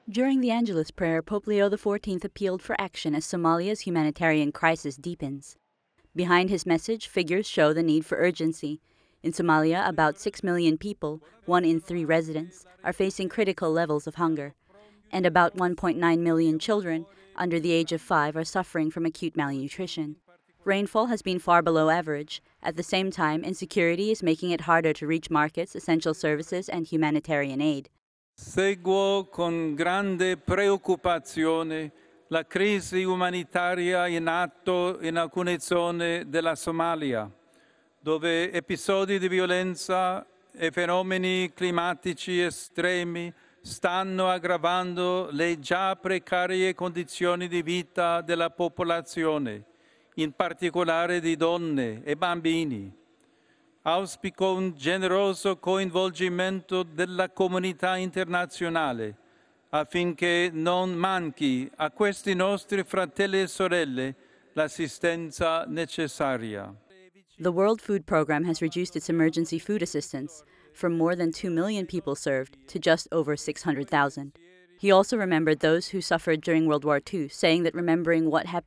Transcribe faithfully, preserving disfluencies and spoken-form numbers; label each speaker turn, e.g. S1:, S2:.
S1: During the Angelus prayer, Pope Leo the fourteenth appealed for action as Somalia's humanitarian crisis deepens. Behind his message, figures show the need for urgency. In Somalia, about six million people, one in three residents, are facing critical levels of hunger, and about one point nine million children under the age of five are suffering from acute malnutrition. Rainfall has been far below average. At the same time, insecurity is making it harder to reach markets, essential services, and humanitarian aid.
S2: Seguo con grande preoccupazione la crisi umanitaria in atto in alcune zone della Somalia, dove episodi di violenza e fenomeni climatici estremi stanno aggravando le già precarie condizioni di vita della popolazione, in particolare di donne e bambini. Auspico un generoso coinvolgimento della comunità internazionale affinché non manchi a questi nostri fratelli e sorelle l'assistenza necessaria.
S1: The World Food Programme has reduced its emergency food assistance from more than two million people served to just over six hundred thousand. He also remembered those who suffered during World War Two, saying that remembering what happened